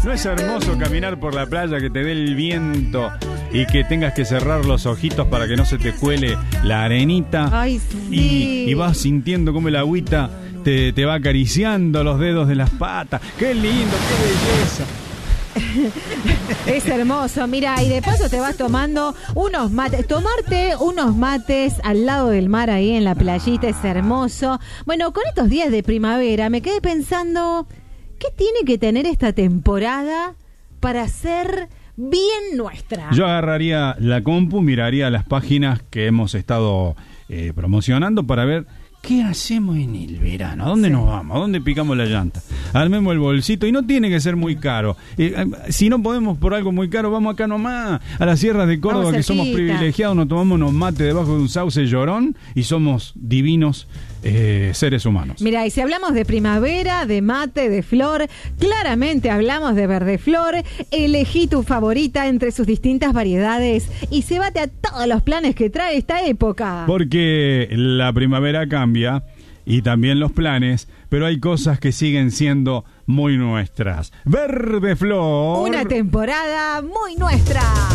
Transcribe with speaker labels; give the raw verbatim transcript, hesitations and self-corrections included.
Speaker 1: ¿No es hermoso caminar por la playa, que te dé el viento y que tengas que cerrar los ojitos para que no se te cuele la arenita?
Speaker 2: Ay, sí.
Speaker 1: Y, y vas sintiendo como el agüita te, te va acariciando los dedos de las patas. ¡Qué lindo, qué belleza!
Speaker 2: Es hermoso, mira, y de paso te vas tomando unos mates, tomarte unos mates al lado del mar ahí en la playita es hermoso. Bueno, con estos días de primavera me quedé pensando, ¿qué tiene que tener esta temporada para ser bien nuestra?
Speaker 1: Yo agarraría la compu, miraría las páginas que hemos estado eh, promocionando para ver qué hacemos en el verano, a dónde
Speaker 2: Sí.
Speaker 1: nos vamos, a dónde picamos la llanta. Armemos el bolsito y no tiene que ser muy caro. Eh, si no podemos por algo muy caro, vamos acá nomás, a las sierras de Córdoba,
Speaker 2: Vamos
Speaker 1: que somos
Speaker 2: cerquita.
Speaker 1: privilegiados, nos tomamos unos mates debajo de un sauce llorón y somos divinos eh, seres humanos.
Speaker 2: Mira, y si hablamos de primavera, de mate, de flor, claramente hablamos de verdeflor. Elegí tu favorita entre sus distintas variedades y cébate a todos los planes que trae esta época.
Speaker 1: Porque la primavera cambia y también los planes, pero hay cosas que siguen siendo muy nuestras. Verdeflor.
Speaker 2: Una temporada muy nuestra.